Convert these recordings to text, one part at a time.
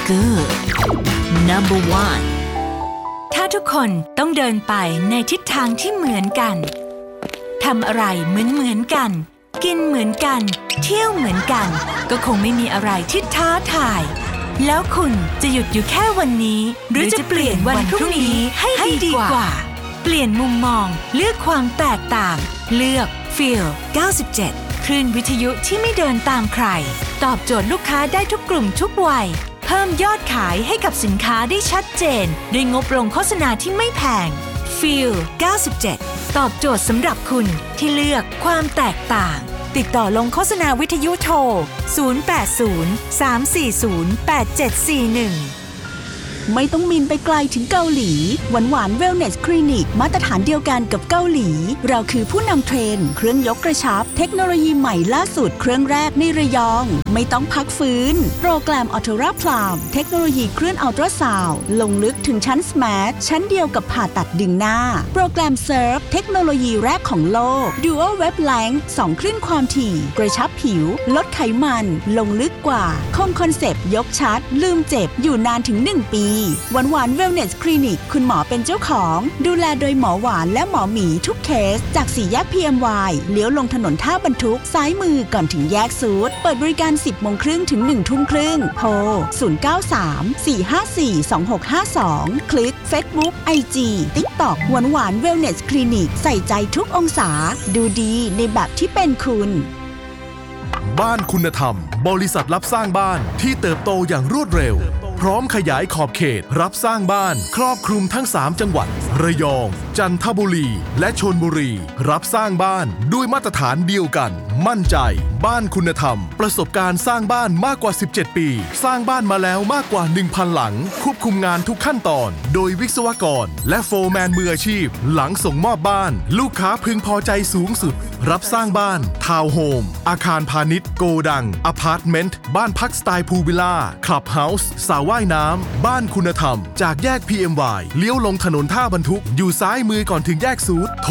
good. Number 1. ถ้าทุกคนต้องเดินไปในทิศทางที่เหมือนกันทำอะไรเหมือนกันกินเหมือนกันเที่ยวเหมือนกันก็คงไม่มีอะไรที่ท้าทายแล้วคุณจะหยุดอยู่แค่วันนี้หรือจะเปลี่ยนวันพรุ่งนี้ให้ดีกว่าเปลี่ยนมุมมองเลือกความแตกต่างเลือก Feel 97 คลื่นวิทยุที่ไม่เดินตามใครตอบโจทย์ลูกค้าได้ทุกกลุ่มทุกวัยเพิ่มยอดขายให้กับสินค้าได้ชัดเจนด้วยงบลงโฆษณาที่ไม่แพง Feel 97 ตอบโจทย์สำหรับคุณที่เลือกความแตกต่างติดต่อลงโฆษณาวิทยุโทร 080 340 8741 ไม่ต้องบินไปไกลถึงเกาหลีหวานเวลเนสคลินิกมาตรฐานเดียวกันกับเกาหลีเราคือผู้นำเทรนด์เครื่องยกกระชับเทคโนโลยีใหม่ล่าสุดเครื่องแรกในระยองไม่ต้องพักฟื้นโปรแกรมอัลตราพลามเทคโนโลยีเคลื่อนอัลตราซาวด์ลงลึกถึงชั้นสมาร์ทชั้นเดียวกับผ่าตัดดึงหน้าโปรแกรมเซิร์ฟเทคโนโลยีแรกของโลก Dual Wavelength 2 คลื่นความถี่กระชับผิวลดไขมันลงลึกกว่าคงคอนเซปต์ยกชัดลืมเจ็บอยู่นานถึง1 ปีหวานเวลเนสคลินิกคุณหมอเป็นเจ้าของดูแลโดยหมอหวานและหมอหมีทุกเคสจาก4 แยก PMY เลี้ยวลงถนนท่าบรรทุกซ้ายมือก่อนถึงแยกซูดเปิดบริการ 10 โมงครึ่งถึง 1 ทุ่มครึ่งโทร 093-454-2652 คลิก Facebook IG TikTok หวานเวลเนสคลินิกใส่ใจทุกองศาดูดีในแบบที่เป็นคุณบ้านคุณธรรมบริษัทรับสร้างบ้านที่เติบโตอย่างรวดเร็วพร้อมขยายขอบเขตรับสร้างบ้านครอบคลุมทั้ง3 จังหวัดระยองจันทบุรีและชลบุรีรับสร้างบ้านด้วยมาตรฐานเดียวกันมั่นใจบ้านคุณธรรมประสบการณ์สร้างบ้านมากกว่า17 ปีสร้างบ้านมาแล้วมากกว่า 1,000 หลังควบคุมงานทุกขั้นตอนโดยวิศวกรและโฟร์แมนมืออาชีพหลังส่งมอบบ้านลูกค้าพึงพอใจสูงสุดรับสร้างบ้านทาวน์โฮมอาคารพาณิชย์โกดังอพาร์ตเมนต์บ้านพักสไตล์พูลวิลล่าคลับเฮาส์สระว่ายน้ำบ้านคุณธรรมจากแยก PMY เลี้ยวลงถนนท่าบรรทุกอยู่ซ้ายมือก่อนถึงแยกซูดโทร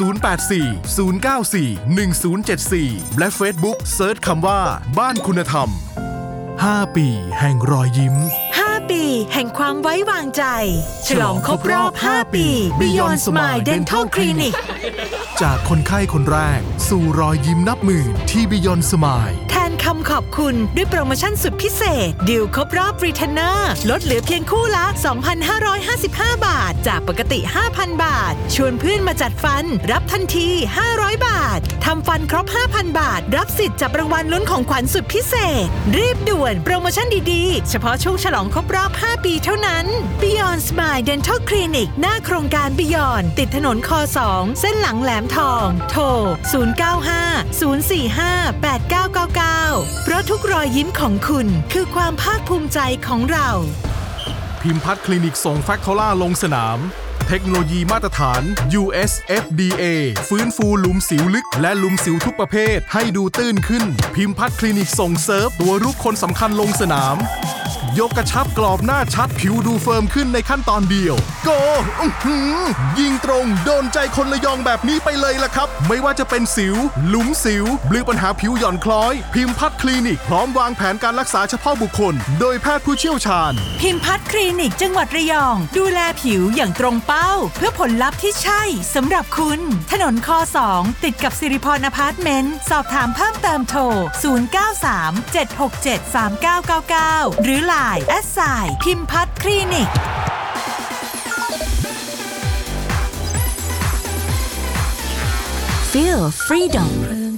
084-094-1074 และ Facebook เซิร์ชคำว่าบ้านคุณธรรม5 ปีแห่งรอยยิ้ม 5 ปีแห่งความไว้วางใจฉลองครบรอบ5 ปี Beyond Smile Dental Clinic จากคนไข้คนแรกสู่รอยยิ้มนับหมื่นที่ Beyond Smile แทนคำขอบคุณด้วยโปรโมชั่นสุดพิเศษดีลครบรอบ Retainer ลดเหลือเพียงคู่ละ 2,555 บาทจากปกติ 5,000 บาทชวนเพื่อนมาจัดฟันรับทันที500 บาททำฟันครบ 5,000 บาทรับสิทธิ์จับรางวัลลุ้นของขวัญสุดพิเศษรีบด่วนโปรโมชั่นดีๆเฉพาะช่วงฉลองครบรอบ5 ปีเท่านั้น Beyond Smile Dental Clinic หน้าโครงการ Beyond ติดถนนค2เส้นหลังแหลมทองโทร 095-045-8999 เพราะทุกรอยยิ้มของคุณคือความภาคภูมิใจของเราพิมพัฒน์คลินิกส่งแฟคโทล่าลงสนามเทคโนโลยีมาตรฐาน US FDA ฟื้นฟูหลุมสิวลึกและหลุมสิวทุกประเภทให้ดูตื้นขึ้นพิมพัฒน์คลินิกส่งเซิร์ฟตัวรุกคนสำคัญลงสนามยกกระชับกรอบหน้าชัดผิวดูเฟิร์มขึ้นในขั้นตอนเดียวโกยิงตรงโดนใจคนระยองแบบนี้ไปเลยล่ะครับไม่ว่าจะเป็นสิวหลุมสิวหรือปัญหาผิวหย่อนคล้อยพิมพัฒน์คลินิกพร้อมวางแผนการรักษาเฉพาะบุคคลโดยแพทย์ผู้เชี่ยวชาญพิมพัฒน์คลินิกจังหวัดระยองดูแลผิวอย่างตรงเป้าเพื่อผลลัพธ์ที่ใช่สำหรับคุณถนนค2ติดกับสิริพรอพาร์ตเมนต์สอบถามเพิ่มเติมโทร 093-767-3999 หรือไลน์พิมพัฒน์คลินิก Feel freedom